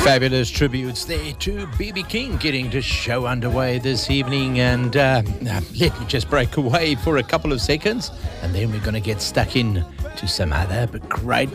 Fabulous tributes there to B.B. King getting the show underway this evening. And let me just break away for a couple of seconds and then we're going to get stuck in to some other but great